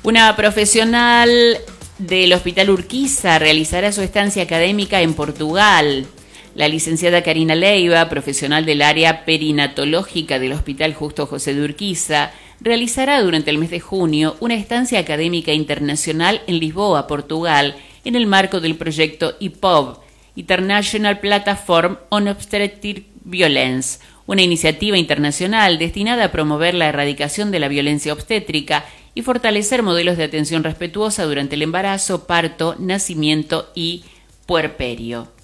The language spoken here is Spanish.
Una profesional del Hospital Urquiza realizará su estancia académica en Portugal. La licenciada Karina Leiva, profesional del área perinatológica del Hospital Justo José de Urquiza, realizará durante el mes de junio una estancia académica internacional en Lisboa, Portugal, en el marco del proyecto IPOV, International Platform on Obstetric Violence, una iniciativa internacional destinada a promover la erradicación de la violencia obstétrica y fortalecer modelos de atención respetuosa durante el embarazo, parto, nacimiento y puerperio.